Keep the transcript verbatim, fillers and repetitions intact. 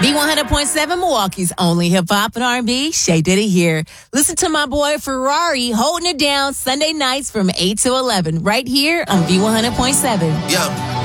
B one hundred point seven Milwaukee's only hip-hop and R and B. Shay Diddy here. Listen to my boy Ferrari holding it down Sunday nights from eight to eleven right here on B one hundred point seven. Yeah.